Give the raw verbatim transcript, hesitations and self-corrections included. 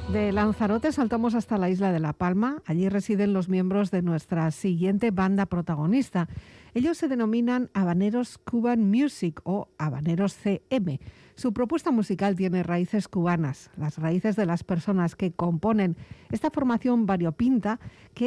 De Lanzarote saltamos hasta la isla de La Palma. Allí residen los miembros de nuestra siguiente banda protagonista. Ellos se denominan Habaneros Cuban Music o Habaneros C M. Su propuesta musical tiene raíces cubanas, las raíces de las personas que componen esta formación variopinta que